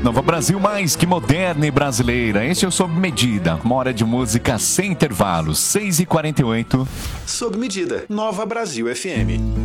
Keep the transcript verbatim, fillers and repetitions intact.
Nova Brasil, mais que moderna e brasileira. Este é o Sob Medida, uma hora de música sem intervalos, seis e quarenta e oito. Sob Medida, Nova Brasil F M.